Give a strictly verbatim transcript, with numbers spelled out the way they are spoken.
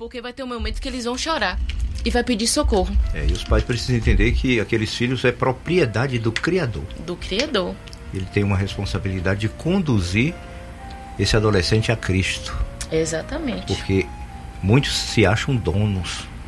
Porque vai ter um momento que eles vão chorar e vai pedir socorro. É, e os pais precisam entender que aqueles filhos é propriedade do Criador. Do Criador. Ele tem uma responsabilidade de conduzir esse adolescente a Cristo. Exatamente. Porque muitos se acham donos